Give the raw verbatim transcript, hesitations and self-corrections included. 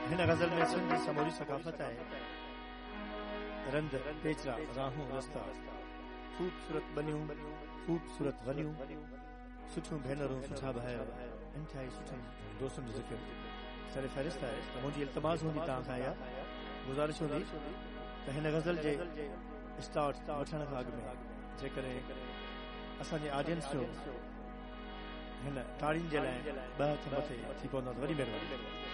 हिन गज़ल में सिंध जी समूरी सकाफ़त आहे। रंद पेचरा राहूं रस्ता ख़ूबसूरत बनियूं ख़ूबसूरत वनियूं सुठियूं भेनरूं सुठा भाइर इंतिहाई सुठनि दोस्तनि जो ज़िक्र सर फ़हरिस्त आहे। त मुंहिंजी इल्तमास हूंदी तव्हां खां या गुज़ारिश हूंदी त हिन गज़ल जे स्टार्ट वठण खां अॻु में जेकॾहिं असांजे ऑडियंस जो हिन ताड़ियुनि जे लाइ ॿ हथ मथे थी पवंदा त वॾी महिरबानी।